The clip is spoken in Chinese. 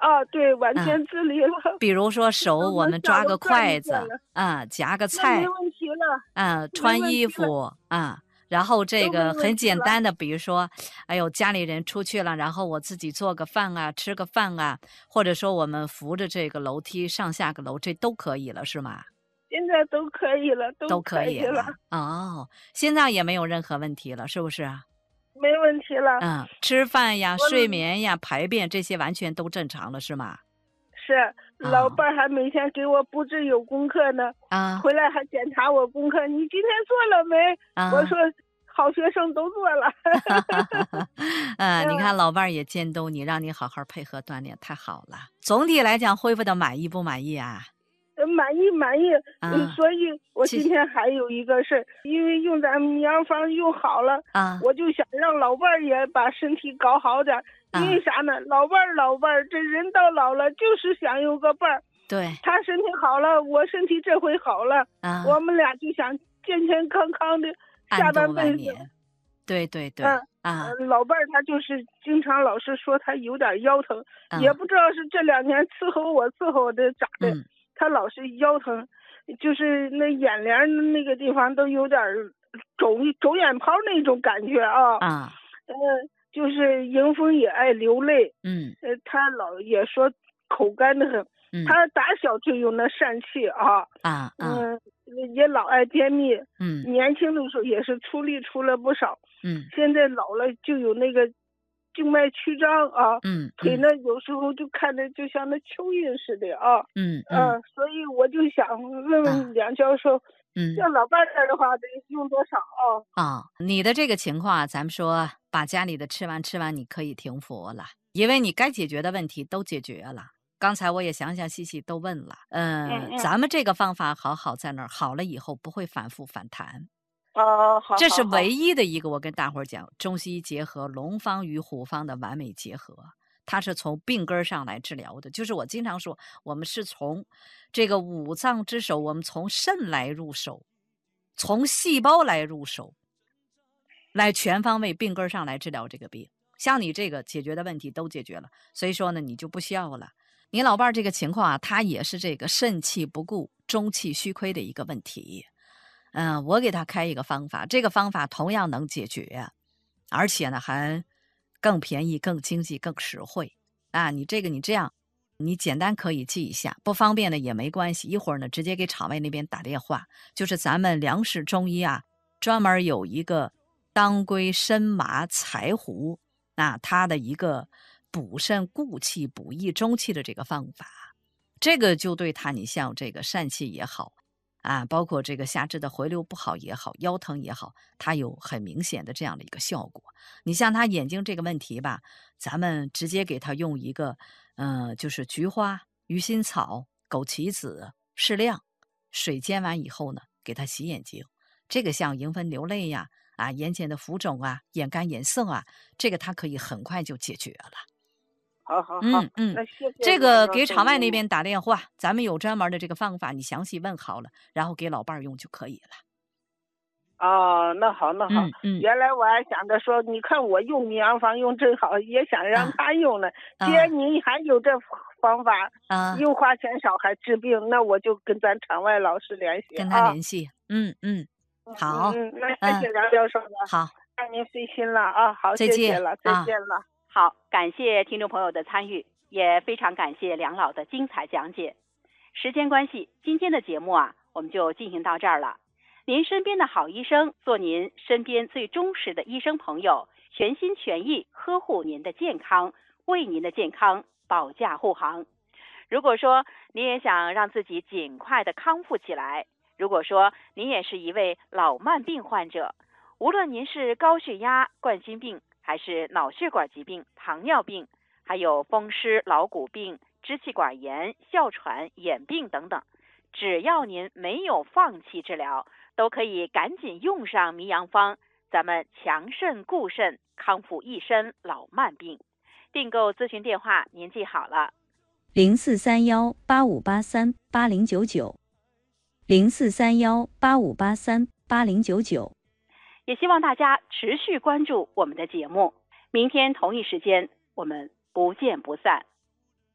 对，完全自理了。 比如说手我们抓个筷子夹个菜， 没问题了。 穿衣服然后这个很简单的，比如说，哎呦，家里人出去了，然后我自己做个饭吃个饭或者说我们扶着这个楼梯上下个楼，这都可以了，是吗？ 现在都可以了， 都可以了。心脏也没有任何问题了，是不是啊？ 没问题了。 吃饭呀、睡眠呀、排便这些完全都正常了，是吗？ 是，老伴儿还每天给我布置有功课呢。回来还检查我功课，你今天做了没？我说好学生都做了。 你看老伴儿也监督你，让你好好配合锻炼，太好了。总体来讲恢复的满意不满意啊？ 满意。所以我今天还有一个事儿，因为用咱们营养方用好了我就想让老伴儿也把身体搞好点。因为啥呢？老伴儿，这人到老了就是想有个伴儿。 对， 他身体好了，我身体这回好了，我们俩就想健健康康的下半辈子。 对。 老伴儿他就是经常老是说他有点腰疼，也不知道是这2年伺候的咋的，他老是腰疼，就是那眼帘那个地方都有点肿眼泡那种感觉就是迎风也爱流泪。他老也说口干的很。他打小就有那疝气也老爱便秘。年轻的时候也是出力出了不少。现在老了就有那个静脉曲张腿呢有时候就看着就像那蚯蚓似的所以我就想问问梁教授，像老伴儿的话得用多少你的这个情况咱们说把家里的吃完你可以停服了，因为你该解决的问题都解决了。刚才我也详细都问了，咱们这个方法好在那儿，好了以后不会反复反弹。 好， 这是唯一的一个，我跟大伙儿讲，中西医结合，龙方与虎方的完美结合，它是从病根上来治疗的。就是我经常说，我们是从这个五脏之首，我们从肾来入手，从细胞来入手，来全方位病根上来治疗这个病。像你这个解决的问题都解决了，所以说呢，你就不需要了。你老伴儿这个情况他也是这个肾气不固、中气虚亏的一个问题。我给他开一个方法，这个方法同样能解决，而且呢还更便宜、更经济、更实惠你这样，你简单可以记一下，不方便的也没关系。一会儿呢直接给场外那边打电话，就是咱们梁氏中医专门有一个当归参麻柴胡它的一个补肾固气、补益中气的这个方法，这个就对他，你像这个疝气也好包括这个下肢的回流不好也好，腰疼也好，它有很明显的这样的一个效果。你像他眼睛这个问题吧，咱们直接给他用一个就是菊花、鱼腥草、枸杞子适量水煎完以后呢，给他洗眼睛。这个像迎风流泪眼睑的浮肿眼干眼涩这个它可以很快就解决了。 好，那谢谢。 这个给场外那边打电话，咱们有专门的这个方法，你详细问好了，然后给老伴儿用就可以了。 那好。原来我还想着说，你看我用营养方用真好，也想让他用呢。既然你还有这方法又花钱少还治病，那我就跟咱场外老师联系， 跟他联系。好。 那谢谢梁教授了。 好， 让您费心了好， 再见， 谢谢了，再见了。 好，感谢听众朋友的参与，也非常感谢梁老的精彩讲解。时间关系，今天的节目我们就进行到这儿了。您身边的好医生，做您身边最忠实的医生朋友，全心全意呵护您的健康，为您的健康保驾护航。如果说您也想让自己尽快的康复起来，如果说您也是一位老慢病患者，无论您是高血压、冠心病，还是脑血管疾病、糖尿病，还有风湿劳骨病、支气管炎、哮喘、眼病等等，只要您没有放弃治疗，都可以赶紧用上迷阳方，咱们强肾固肾，康复一身老慢病。订购咨询电话您记好了 043185838099，043185838099。 也希望大家持续关注我们的节目，明天同一时间我们不见不散。